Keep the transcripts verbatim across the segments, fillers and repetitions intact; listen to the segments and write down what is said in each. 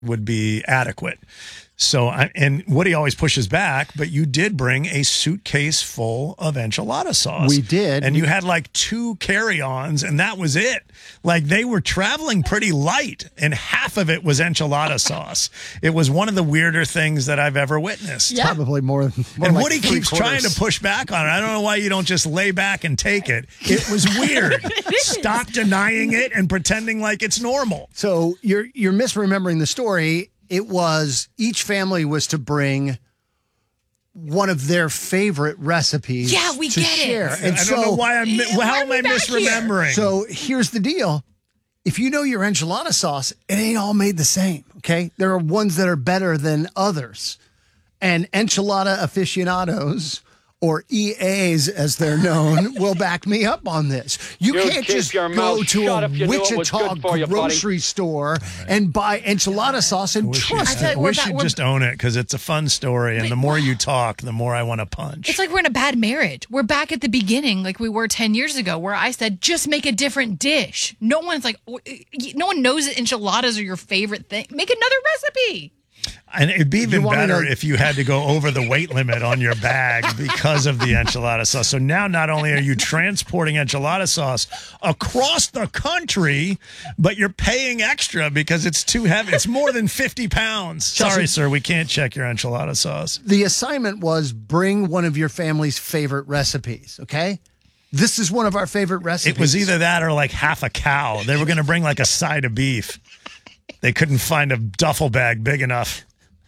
would be adequate. So, I, and Woody always pushes back, but you did bring a suitcase full of enchilada sauce. We did. And you had like two carry-ons, and that was it. Like, they were traveling pretty light, and half of it was enchilada sauce. It was one of the weirder things that I've ever witnessed. Yeah. Probably more, more And like Woody keeps trying to push back on it. I don't know why you don't just lay back and take it. It was weird. Stop denying it and pretending like it's normal. So you're you're misremembering the story. It was each family was to bring one of their favorite recipes. Yeah, we to get share. it. And I so, don't know why I'm. Why How are am we I back misremembering? here? So here's the deal. If you know your enchilada sauce, it ain't all made the same, okay? There are ones that are better than others. And enchilada aficionados, or E As as they're known, will back me up on this. You You'd can't keep just your go mouth to shut a if you knew it was Wichita good for you, buddy. grocery store and buy enchilada sauce and wish you, trust I tell it. you, we're wish back- you'd we're- just own it because it's a fun story. And the more you talk, the more I want to punch. It's like we're in a bad marriage. We're back at the beginning like we were ten years ago where I said, just make a different dish. No one's like, no one knows that enchiladas are your favorite thing. Make another recipe. And it'd be even want me better to- if you had to go over the weight limit on your bag because of the enchilada sauce. So now not only are you transporting enchilada sauce across the country, but you're paying extra because it's too heavy. It's more than fifty pounds. Sorry, sir, we can't check your enchilada sauce. The assignment was bring one of your family's favorite recipes, okay? This is one of our favorite recipes. It was either that or like half a cow. They were going to bring like a side of beef. They couldn't find a duffel bag big enough.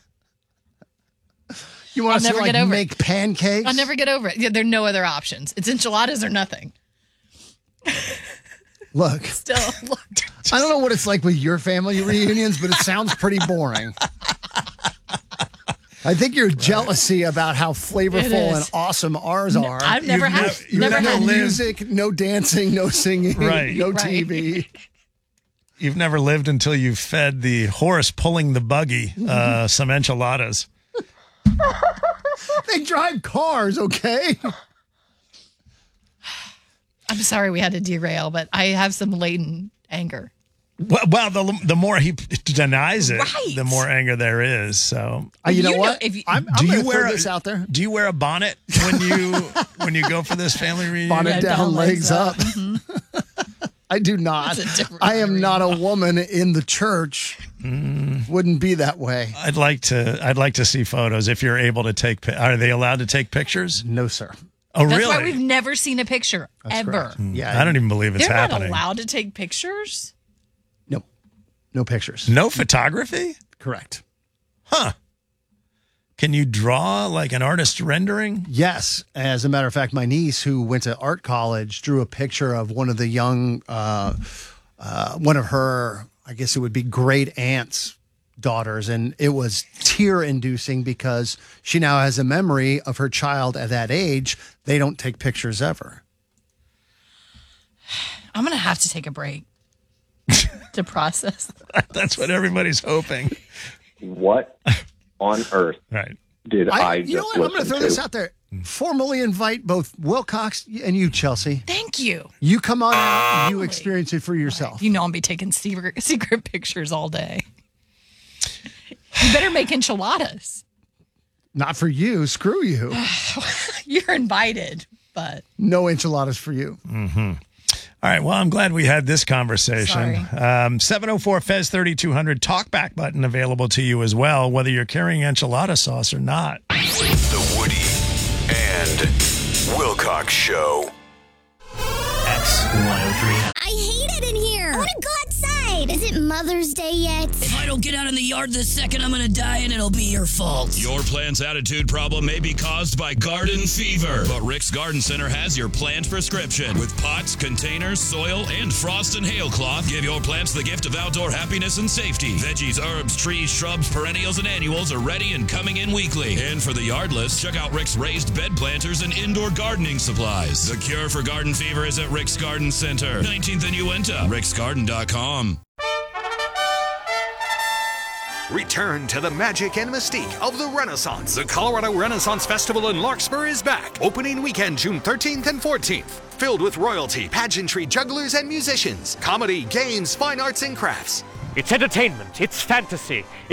You want I'll us to never like get over make it. pancakes? I'll never get over it. Yeah, there are no other options. It's enchiladas or nothing. Look, Still, look. I don't know what it's like with your family reunions, but it sounds pretty boring. I think your jealousy about how It flavorful is. and awesome ours are. I've never You've had, nev- you've never never had no lived- music, no dancing, no singing, Right. no Right. T V. You've never lived until you fed the horse pulling the buggy uh, some enchiladas. They drive cars, okay? I'm sorry we had to derail, but I have some latent anger. Well, well the, the more he denies it, Right. the more anger there is. So, Uh, you know You know, what? if you- I'm, I'm do going you to wear throw a- this out there. do you wear a bonnet when you when you go for this family reunion? Bonnet Yeah, down, down, legs legs up. up. I do not. That's a different I am reunion. not a woman in the church. Wouldn't be that way. I'd like to. I'd like to see photos if you're able to take. pi- Are they allowed to take pictures? No, sir. Oh, That's really? why we've never seen a picture ever. correct. Yeah, I don't even believe it's They're happening. not allowed to take pictures. No, no pictures. No photography? Correct. Huh. Can you draw like an artist rendering? Yes. As a matter of fact, my niece, who went to art college, drew a picture of one of the young, uh, uh, one of her, I guess it would be great aunt's daughters. And it was tear inducing because she now has a memory of her child at that age. They don't take pictures ever. I'm going to have to take a break to process. That's what everybody's hoping. What on earth Right. did I, I, you know just what? I'm going to listen throw to? this out there. Formally invite both Wilcox and you, Chelsea. Thank you. You come on out and you experience it for yourself. You know I'm be taking secret, secret pictures all day. You better make enchiladas. Not for you. Screw you. You're invited, but No enchiladas for you. All right. Well, I'm glad we had this conversation. Um, seven oh four F E Z thirty-two hundred talkback button available to you as well, whether you're carrying enchilada sauce or not. The Woody and Wilcox Show. X one oh three. I hate it in here. I want to go outside. Is it Mother's Day yet? If I don't get out in the yard this second, I'm gonna die and it'll be your fault. Your plant's attitude problem may be caused by garden fever, but Rick's Garden Center has your plant prescription. With pots, containers, soil, and frost and hail cloth, give your plants the gift of outdoor happiness and safety. Veggies, herbs, trees, shrubs, perennials, and annuals are ready and coming in weekly. And for the yardless, check out Rick's raised bed planters and indoor gardening supplies. The cure for garden fever is at Rick's Garden Center, nineteenth and Uinta, ricks garden dot com. Return to the magic and mystique of the Renaissance. The Colorado Renaissance Festival in Larkspur is back. Opening weekend, June thirteenth and fourteenth. Filled with royalty, pageantry, jugglers, and musicians. Comedy, games, fine arts, and crafts. It's entertainment. It's fantasy.